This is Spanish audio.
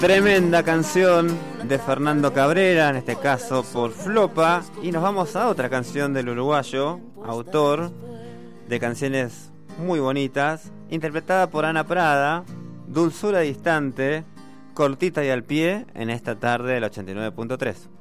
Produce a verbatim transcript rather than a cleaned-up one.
Tremenda canción de Fernando Cabrera, en este caso por Flopa. Y nos vamos a otra canción del uruguayo, autor de canciones muy bonitas, interpretada por Ana Prada, Dulzura Distante, cortita y al pie, en esta tarde del ochenta y nueve punto tres.